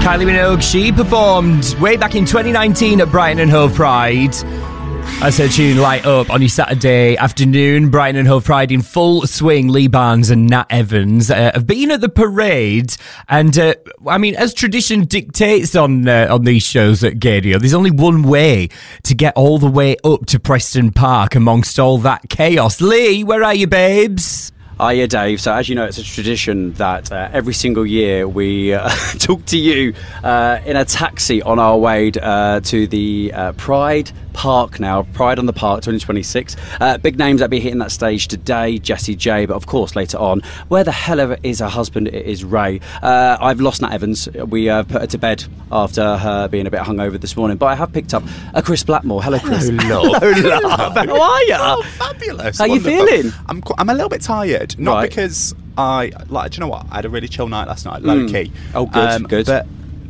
Kylie Minogue, she performed way back in 2019 at Brighton and Hove Pride. As her tune Light Up on your Saturday afternoon. Brighton and Hove Pride in full swing. Lee Barnes and Nat Evans have been at the parade, and as tradition dictates on these shows at Gaydio, there's only one way to get all the way up to Preston Park amongst all that chaos. Lee, where are you, babes? Hiya, Dave. So as you know, it's a tradition that every single year we talk to you in a taxi on our way to the Pride Park now. Pride on the Park 2026. Big names that be hitting that stage today. Jessie J, but of course later on, where the hell ever is her husband? It is Ray. I've lost Nat Evans. We put her to bed after her being a bit hungover this morning, but I have picked up a Chris Blackmore. Hello, Chris. Hello, love. Hello, love. How are you? Oh, fabulous. How you feeling? I'm a little bit tired. Not Right. because do you know what? I had a really chill night last night, low key. Oh, good, good. But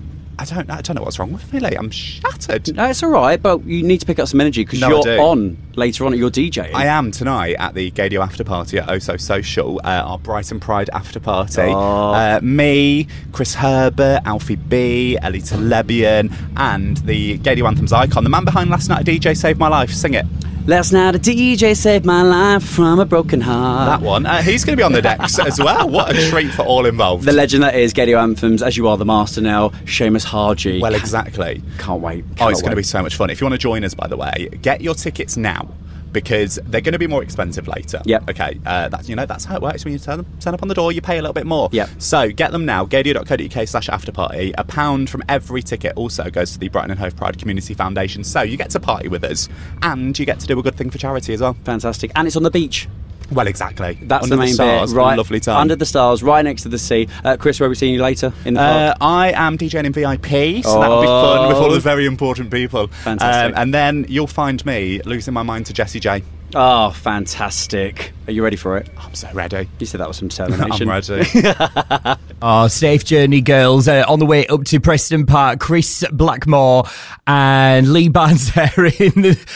I don't know what's wrong with me, Lee. I'm shattered. No, it's all right, but you need to pick up some energy because No, I you're do. on later on at your DJing. I am tonight at the Gaydio after party at Oh So Social, our Brighton Pride after party. Oh. Me, Chris Herbert, Alfie B, Ellie Telebian, and the Gaydio Anthems icon, the man behind last night, DJ Saved My Life. Sing it. Last night a DJ saved my life from a broken heart. That one. He's going to be on the decks as well. What a treat for all involved. The legend that is Gaydio Anthems, as you are the master now, Seamus Harji. Well, exactly. Can't wait. It's going to be so much fun. If you want to join us, by the way, get your tickets now, because they're going to be more expensive later. Yep. Okay. That's how it works. When you turn up on the door, you pay a little bit more. Yep. So get them now. Gaydio.co.uk/afterparty. £1 from every ticket also goes to the Brighton and Hove Pride Community Foundation. So you get to party with us, and you get to do a good thing for charity as well. Fantastic. And it's on the beach. Well, exactly. That's Under the main stars, bit. Right. Lovely time. Under the stars, right next to the sea. Chris, where are we seeing you later in the park? I am DJing in VIP, so that'll be fun with all the very important people. Fantastic. And then you'll find me losing my mind to Jessie J. Oh, fantastic. Are you ready for it? I'm so ready. You said that with some determination. I'm ready. Oh, safe journey, girls. On the way up to Preston Park, Chris Blackmore and Lee Barnes there in the